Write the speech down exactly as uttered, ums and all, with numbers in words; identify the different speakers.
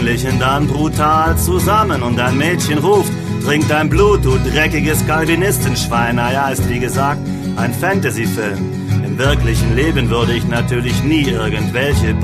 Speaker 1: dann brutal zusammen und ein Mädchen ruft, trink dein Blut, du dreckiges Calvinistenschwein. Naja, ist wie gesagt ein Fantasy-Film. Im wirklichen Leben würde ich natürlich nie irgendwelche